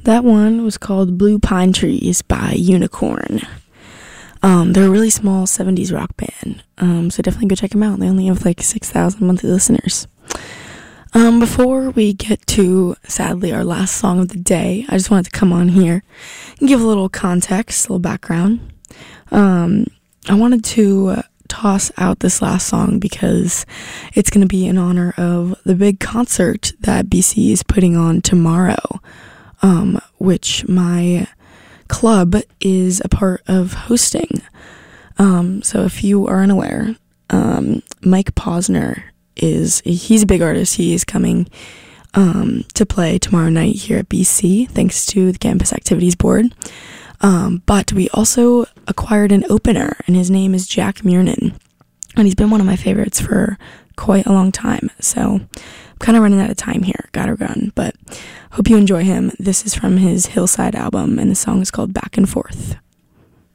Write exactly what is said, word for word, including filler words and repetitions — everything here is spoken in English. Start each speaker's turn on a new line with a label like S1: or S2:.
S1: That one was called Blue Pine Trees by Unicorn. Um, they're a really small seventies rock band, um, so definitely go check them out. They only have like six thousand monthly listeners. Um, before we get to, sadly, our last song of the day, I just wanted to come on here and give a little context, a little background. Um, I wanted to uh, toss out this last song because it's going to be in honor of the big concert that B C is putting on tomorrow, um, which my club is a part of hosting. Um, so if you are unaware, um, Mike Posner is, he's a big artist. He is coming um, to play tomorrow night here at B C, thanks to the Campus Activities Board. Um, but we also acquired an opener, and his name is Jack Miernan, and he's been one of my favorites for quite a long time. So I'm kind of running out of time here, gotta run, but hope you enjoy him. This is from his Hillside album, and the song is called Back and Forth.